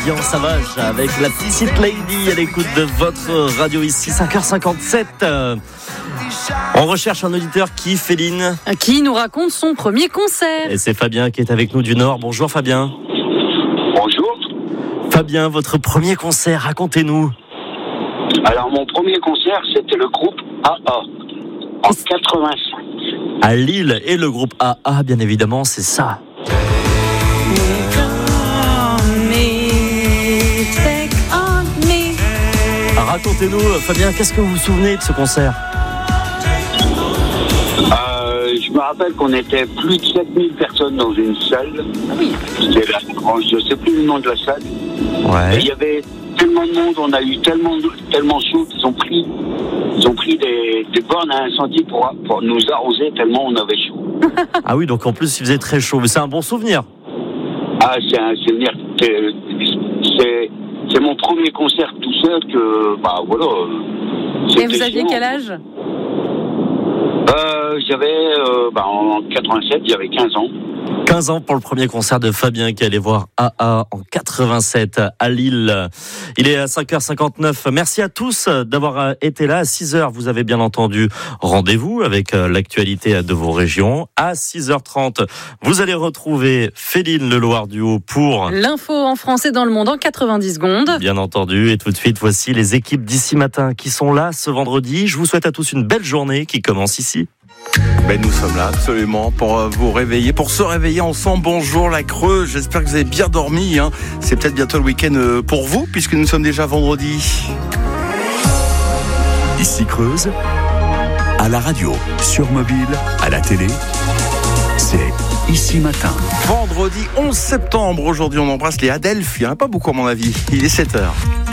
Fabien Savage avec la petite lady à l'écoute de votre radio ici, 5h57. On recherche un auditeur qui nous raconte son premier concert. Et c'est Fabien qui est avec nous du Nord. Bonjour Fabien. Bonjour. Fabien, votre premier concert, racontez-nous. Alors mon premier concert, c'était le groupe AA en 85. À Lille, et le groupe AA, bien évidemment, c'est ça. Racontez-nous, Fabien, qu'est-ce que vous vous souvenez de ce concert ? Je me rappelle qu'on était plus de 7000 personnes dans une salle. Oui. C'était je ne sais plus le nom de la salle. Ouais. Et il y avait tellement de monde, on a eu tellement chaud qu'ils ont pris des bornes à incendie pour nous arroser tellement on avait chaud. Ah oui, donc en plus il faisait très chaud, mais c'est un bon souvenir. Ah, c'est un souvenir. C'est mon premier concert tout seul que, voilà. Et vous aviez quel âge ? J'avais, en 87, j'avais 15 ans. 15 ans pour le premier concert de Fabien qui allait voir AA en 87 à Lille. Il est à 5h59. Merci à tous d'avoir été là. À 6h, vous avez bien entendu, rendez-vous avec l'actualité de vos régions. À 6h30, vous allez retrouver Féline Le Loir du Haut pour l'info en français dans le monde en 90 secondes. Bien entendu. Et tout de suite, voici les équipes d'ici matin qui sont là ce vendredi. Je vous souhaite à tous une belle journée qui commence ici. Nous sommes là absolument pour vous réveiller, pour se réveiller ensemble. Bonjour la Creuse, j'espère que vous avez bien dormi. C'est peut-être bientôt le week-end pour vous puisque nous sommes déjà vendredi. Ici Creuse, à la radio, sur mobile, à la télé, c'est Ici Matin. Vendredi 11 septembre, aujourd'hui on embrasse les Adelphes, il n'y en a pas beaucoup à mon avis, il est 7h.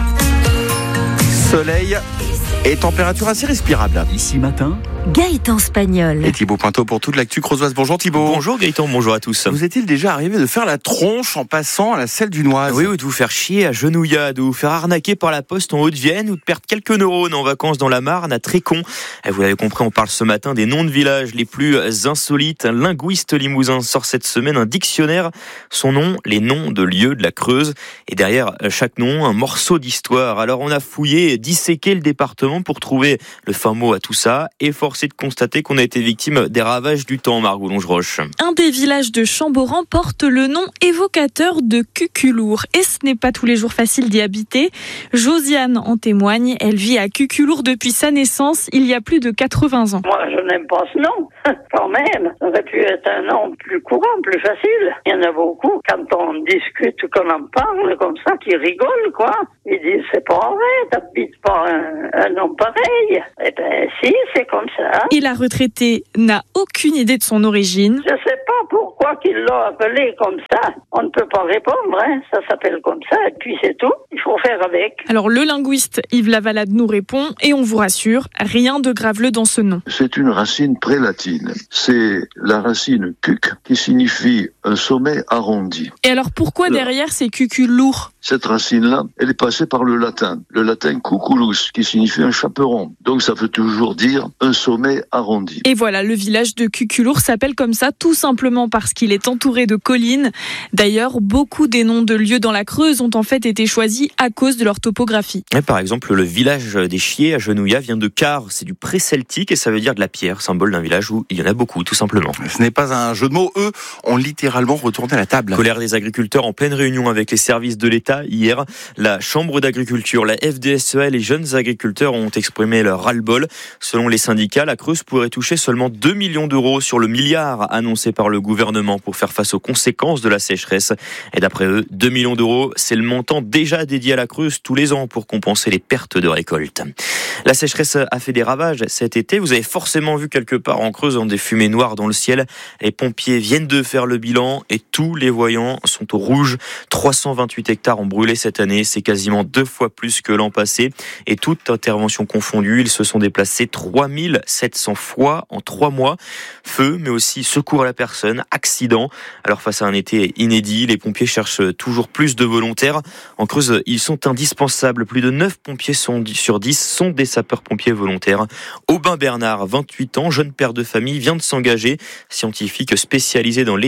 Soleil et température assez respirable. Ici Matin, Gaëtan Spagnol. Et Thibaut Pinto pour toute l'actu creusoise. Bonjour Thibaut. Bonjour Gaëtan, bonjour à tous. Vous est-il déjà arrivé de faire la tronche en passant à la selle du Noise ? Oui, ou de vous faire chier à Genouillade, ou vous faire arnaquer par la poste en Haute-Vienne, ou de perdre quelques neurones en vacances dans la Marne, à Trécon. Vous l'avez compris, on parle ce matin des noms de villages les plus insolites. Un linguiste limousin sort cette semaine un dictionnaire. Son nom, les noms de lieux de la Creuse. Et derrière chaque nom, un morceau d'histoire. Alors on a fouillé, disséqué le département pour trouver le fin mot à tout ça, et forcé de constater qu'on a été victime des ravages du temps, Margot Longeroche. Un des villages de Chamboran porte le nom évocateur de Cuculour. Et ce n'est pas tous les jours facile d'y habiter. Josiane en témoigne. Elle vit à Cuculour depuis sa naissance, il y a plus de 80 ans. Moi, je n'aime pas ce nom, quand même. Ça aurait pu être un nom plus courant, plus facile. Il y en a beaucoup, quand on discute, qu'on en parle comme ça, qui rigolent, quoi. Ils disent, c'est pas vrai, t'habites pas un nom pareil. Eh ben, si, c'est comme ça. Et la retraitée n'a aucune idée de son origine. Je sais pas pourquoi qu'il l'a appelé comme ça. On ne peut pas répondre, ça s'appelle comme ça, et puis c'est tout. Il faut faire avec. Alors le linguiste Yves Lavalade nous répond, et on vous rassure, rien de graveleux dans ce nom. C'est une racine prélatine. C'est la racine cuc qui signifie un sommet arrondi. Et alors pourquoi derrière c'est Cuculour ? Cette racine-là, elle est passée par le latin cuculus, qui signifie un chaperon. Donc ça veut toujours dire un sommet arrondi. Et voilà, le village de Cuculour s'appelle comme ça tout simplement parce qu'il est entouré de collines. D'ailleurs, beaucoup des noms de lieux dans la Creuse ont en fait été choisis à cause de leur topographie. Et par exemple, le village des Chiers à Genouillat vient de Car, c'est du pré-celtique et ça veut dire de la pierre, symbole d'un village où il y en a beaucoup, tout simplement. Ce n'est pas un jeu de mots, eux ont littéralement retourné à la table. Colère des agriculteurs en pleine réunion avec les services de l'État. Hier, la Chambre d'agriculture, la FDSEA et les jeunes agriculteurs ont exprimé leur ras-le-bol. Selon les syndicats, la Creuse pourrait toucher seulement 2 millions d'euros sur le milliard annoncé par le gouvernement pour faire face aux conséquences de la sécheresse. Et d'après eux, 2 millions d'euros, c'est le montant déjà dédié à la Creuse tous les ans pour compenser les pertes de récolte. La sécheresse a fait des ravages cet été. Vous avez forcément vu quelque part en Creuse des fumées noires dans le ciel. Les pompiers viennent de faire le bilan et tous les voyants sont au rouge. 328 hectares ont brûlé cette année. C'est quasiment 2 fois plus que l'an passé. Et toute intervention confondue, ils se sont déplacés 3700 fois en 3 mois. Feu, mais aussi secours à la personne, accident. Alors face à un été inédit, les pompiers cherchent toujours plus de volontaires. En Creuse, ils sont indispensables. Plus de 9 pompiers sur 10 sont des sapeurs-pompiers volontaires. Aubin Bernard, 28 ans, jeune père de famille, vient de s'engager. Scientifique spécialisé dans l'étude des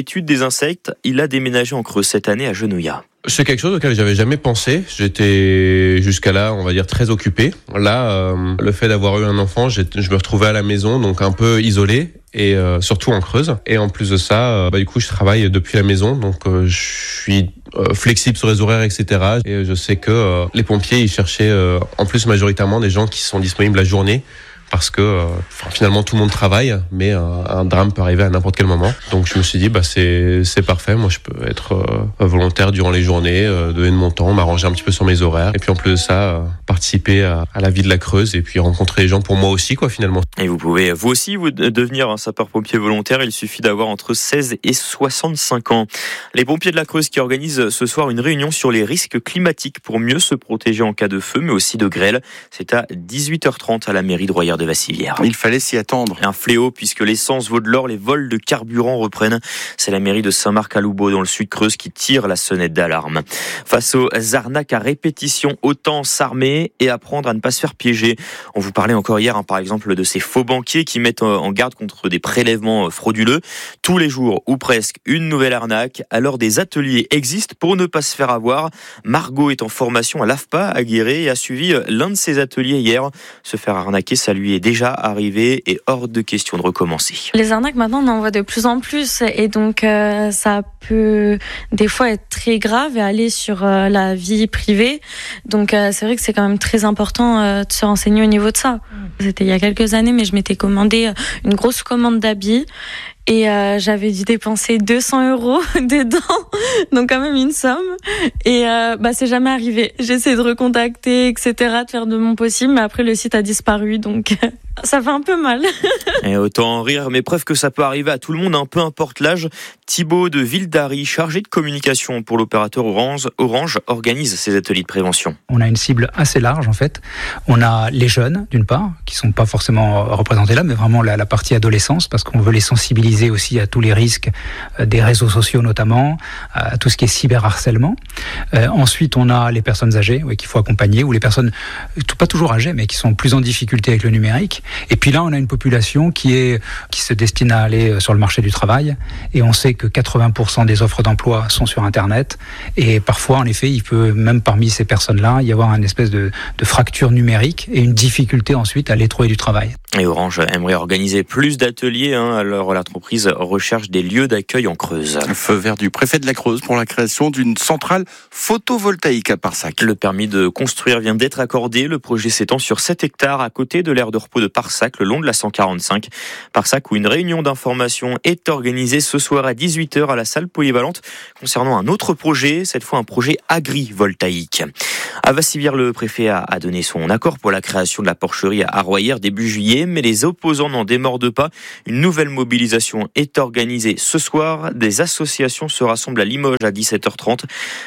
des insectes, il a déménagé en Creuse cette année à Genouillat. C'est quelque chose auquel j'avais jamais pensé. J'étais jusqu'à là, on va dire, très occupé. Là, le fait d'avoir eu un enfant, je me retrouvais à la maison, donc un peu isolé. Et surtout en Creuse. Et en plus de ça, du coup, je travaille depuis la maison, donc je suis flexible sur les horaires, etc. Et je sais que les pompiers, ils cherchaient en plus majoritairement des gens qui sont disponibles la journée. Parce que finalement tout le monde travaille, mais un drame peut arriver à n'importe quel moment. Donc je me suis dit c'est parfait, moi je peux être volontaire durant les journées, donner de mon temps, m'arranger un petit peu sur mes horaires, et puis en plus de ça participer à la vie de la Creuse et puis rencontrer les gens pour moi aussi finalement. Et vous pouvez vous aussi devenir un sapeur-pompier volontaire, il suffit d'avoir entre 16 et 65 ans. Les pompiers de la Creuse qui organisent ce soir une réunion sur les risques climatiques pour mieux se protéger en cas de feu, mais aussi de grêle. C'est à 18h30 à la mairie de Royères de Vassivière. Il fallait s'y attendre. Un fléau puisque l'essence vaut de l'or, les vols de carburant reprennent. C'est la mairie de Saint-Marc-à-Loubaud dans le Sud-Creuse qui tire la sonnette d'alarme. Face aux arnaques à répétition, autant s'armer et apprendre à ne pas se faire piéger. On vous parlait encore hier par exemple de ces faux banquiers qui mettent en garde contre des prélèvements frauduleux. Tous les jours ou presque une nouvelle arnaque. Alors des ateliers existent pour ne pas se faire avoir. Margot est en formation à l'AFPA à Guéret et a suivi l'un de ces ateliers hier. Se faire arnaquer, ça lui est déjà arrivé et hors de question de recommencer. Les arnaques maintenant on en voit de plus en plus et donc ça peut des fois être très grave et aller sur la vie privée. Donc c'est vrai que c'est quand même très important de se renseigner au niveau de ça. C'était il y a quelques années mais je m'étais commandé une grosse commande d'habits. Et j'avais dû dépenser 200 € dedans, donc quand même une somme. Et c'est jamais arrivé. J'ai essayé de recontacter, etc., de faire de mon possible, mais après le site a disparu, donc ça fait un peu mal. Et autant en rire, mais preuve que ça peut arriver à tout le monde, peu importe l'âge. Thibaut de Ville-d'Ary, chargé de communication pour l'opérateur Orange, organise ces ateliers de prévention. On a une cible assez large en fait. On a les jeunes d'une part, qui sont pas forcément représentés là, mais vraiment la partie adolescence, parce qu'on veut les sensibiliser aussi à tous les risques des réseaux sociaux notamment, à tout ce qui est cyberharcèlement. Ensuite, on a les personnes âgées qu'il faut accompagner, ou les personnes pas toujours âgées, mais qui sont plus en difficulté avec le numérique. Et puis là, on a une population qui se destine à aller sur le marché du travail, et on sait que 80% des offres d'emploi sont sur Internet, et parfois, en effet, il peut même parmi ces personnes-là y avoir une espèce de fracture numérique et une difficulté ensuite à aller trouver du travail. Et Orange aimerait organiser plus d'ateliers, alors l'entreprise recherche des lieux d'accueil en Creuse. Feu vert du préfet de la Creuse pour la création d'une centrale photovoltaïque à Parsac. Le permis de construire vient d'être accordé. Le projet s'étend sur 7 hectares à côté de l'aire de repos de Parsac, le long de la 145. Parsac, où une réunion d'information est organisée ce soir à 18h à la salle polyvalente concernant un autre projet, cette fois un projet agrivoltaïque. À Vassivière, le préfet a donné son accord pour la création de la porcherie à Royères début juillet, mais les opposants n'en démordent pas. Une nouvelle mobilisation est organisée ce soir. Des associations se rassemblent à Limoges à 17h30.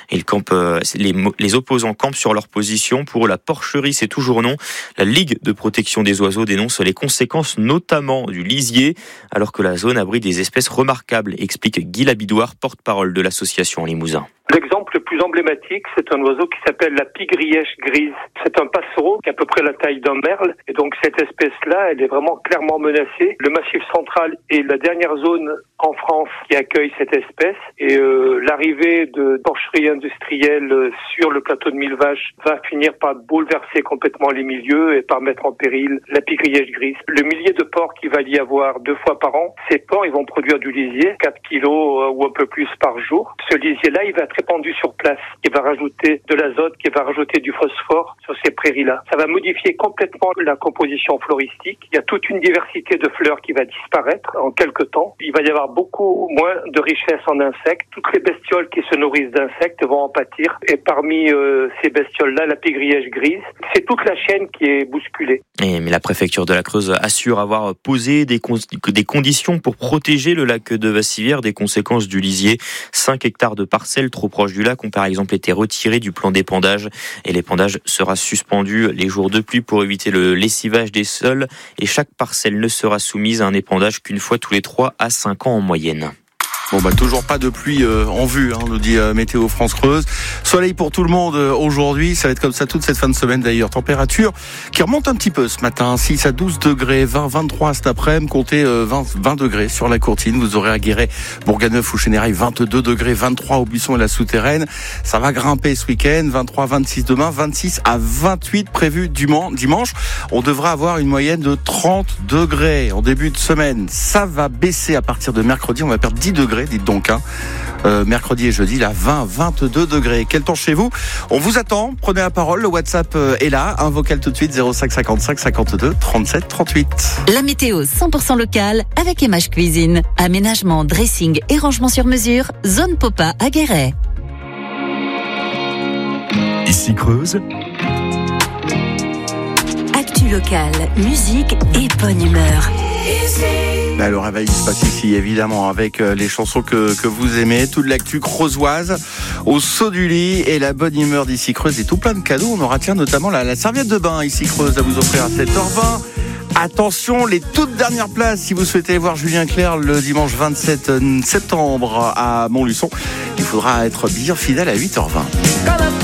Les opposants campent sur leur position. Pour la porcherie, c'est toujours non. La Ligue de protection des oiseaux dénonce les conséquences notamment du lisier, alors que la zone abrite des espèces remarquables, explique Guy Labidouard, porte-parole de l'association en Limousin. L'exemple le plus emblématique, c'est un oiseau qui s'appelle la pie-grièche grise. C'est un passereau qui a à peu près la taille d'un merle. Et donc cette espèce-là, elle est vraiment clairement menacée. Le Massif central est la dernière zone en France qui accueille cette espèce. Et l'arrivée de porcheries industrielles sur le plateau de Millevaches va finir par bouleverser complètement les milieux et par mettre en péril la pie-grièche grise. Le millier de porcs qu'il va y avoir 2 fois par an, ces porcs, ils vont produire du lisier, 4 kilos ou un peu plus par jour. Ce lisier-là, il va être répandu sur place, qui va rajouter de l'azote, qui va rajouter du phosphore sur ces prairies-là. Ça va modifier complètement la composition floristique. Il y a toute une diversité de fleurs qui va disparaître en quelques temps. Il va y avoir beaucoup moins de richesse en insectes. Toutes les bestioles qui se nourrissent d'insectes vont en pâtir. Et parmi ces bestioles-là, la pie-grièche grise, c'est toute la chaîne qui est bousculée. Mais la préfecture de la Creuse assure avoir posé des conditions pour protéger le lac de Vassivière des conséquences du lisier. 5 hectares de parcelles trop proches du lac ont par exemple été retirés du plan d'épandage, et l'épandage sera suspendu les jours de pluie pour éviter le lessivage des sols, et chaque parcelle ne sera soumise à un épandage qu'une fois tous les 3 à 5 ans en moyenne. Bon toujours pas de pluie en vue, nous dit Météo France Creuse. Soleil pour tout le monde aujourd'hui, ça va être comme ça toute cette fin de semaine d'ailleurs. Température qui remonte un petit peu ce matin, 6 à 12 degrés, 20, 23 cet après-midi, comptez 20 degrés sur la Courtine. Vous aurez à Guéret, Bourganeuf ou Chénérail 22 degrés, 23 au Buisson et la Souterraine. Ça va grimper ce week-end, 23, 26 demain, 26 à 28 prévu dimanche. On devra avoir une moyenne de 30 degrés en début de semaine. Ça va baisser à partir de mercredi, on va perdre 10 degrés. Dites donc, mercredi et jeudi, là, 20, 22 degrés. Quel temps chez vous? On vous attend, prenez la parole, le WhatsApp est là, un vocal tout de suite, 05 55 52 37 38. La météo 100% locale avec MH Cuisine. Aménagement, dressing et rangement sur mesure, zone Popa à Guéret. Ici Creuse. Actu locale, musique et bonne humeur. Le réveil se passe ici, évidemment, avec les chansons que vous aimez, toute l'actu creusoise au saut du lit et la bonne humeur d'ici Creuse et tout plein de cadeaux. On aura notamment la serviette de bain ici Creuse à vous offrir à 7h20. Attention, les toutes dernières places si vous souhaitez voir Julien Clerc le dimanche 27 septembre à Montluçon. Il faudra être bien fidèle à 8h20.